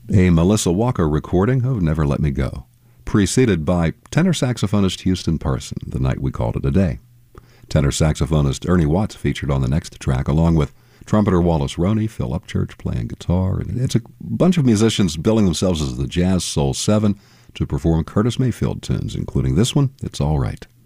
a Melissa Walker recording of Never Let Me Go, preceded by tenor saxophonist Houston Person, The Night We Called It a Day. Tenor saxophonist Ernie Watts featured on the next track, along with trumpeter Wallace Roney, Phil Upchurch playing guitar. It's a bunch of musicians billing themselves as the Jazz Soul Seven to perform Curtis Mayfield tunes, including this one, It's All Right.